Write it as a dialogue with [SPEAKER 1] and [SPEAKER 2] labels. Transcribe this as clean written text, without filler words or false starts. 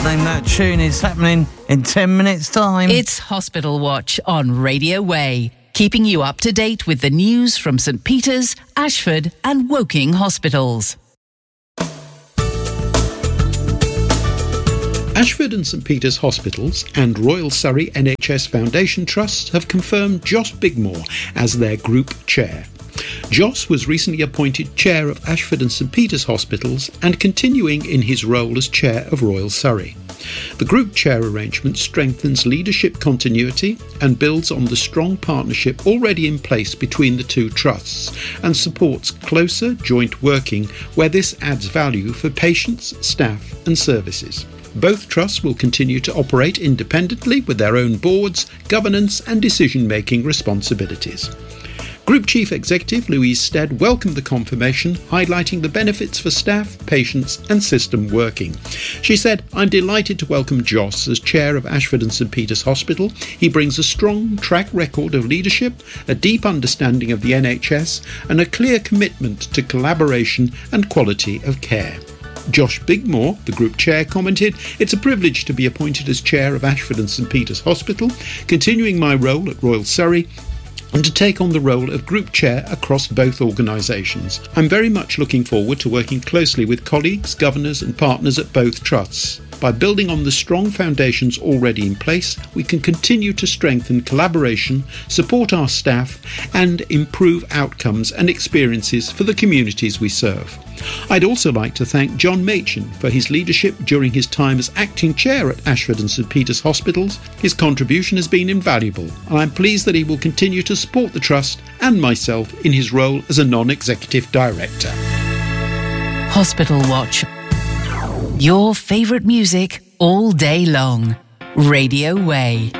[SPEAKER 1] Name that tune is happening in 10 minutes' time.
[SPEAKER 2] It's Hospital Watch on Radio Way, keeping you up to date with the news from St Peter's, Ashford and Woking hospitals.
[SPEAKER 3] Ashford and St Peter's Hospitals and Royal Surrey NHS Foundation Trust have confirmed Joss Bigmore as their group chair. Joss was recently appointed chair of Ashford and St Peter's Hospitals and continuing in his role as chair of Royal Surrey. The group chair arrangement strengthens leadership continuity and builds on the strong partnership already in place between the two trusts and supports closer joint working where this adds value for patients, staff and services. Both trusts will continue to operate independently with their own boards, governance and decision-making responsibilities. Group Chief Executive Louise Stead welcomed the confirmation, highlighting the benefits for staff, patients and system working. She said, "I'm delighted to welcome Joss as chair of Ashford and St Peter's Hospital. He brings a strong track record of leadership, a deep understanding of the NHS and a clear commitment to collaboration and quality of care." Josh Bigmore, the group chair, commented, "It's a privilege to be appointed as chair of Ashford and St Peter's Hospital, continuing my role at Royal Surrey, and to take on the role of group chair across both organisations. I'm very much looking forward to working closely with colleagues, governors and partners at both trusts. By building on the strong foundations already in place, we can continue to strengthen collaboration, support our staff and improve outcomes and experiences for the communities we serve. I'd also like to thank John Machin for his leadership during his time as acting chair at Ashford and St Peter's Hospitals. His contribution has been invaluable and I'm pleased that he will continue to support the Trust and myself in his role as a non-executive director."
[SPEAKER 2] Hospital Watch. Your favourite music all day long. Radio Way.